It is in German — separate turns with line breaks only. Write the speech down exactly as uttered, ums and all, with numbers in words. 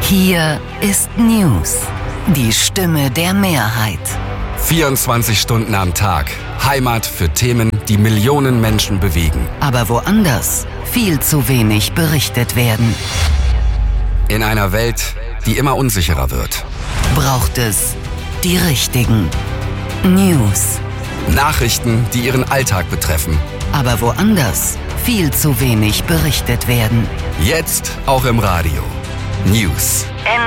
Hier ist News, die Stimme der Mehrheit.
vierundzwanzig Stunden am Tag. Heimat für Themen, die Millionen Menschen bewegen.
Aber woanders viel zu wenig berichtet werden.
In einer Welt, die immer unsicherer wird.
Braucht es die richtigen News.
Nachrichten, die Ihren Alltag betreffen.
Aber woanders viel zu wenig berichtet werden.
Jetzt auch im Radio. News.
N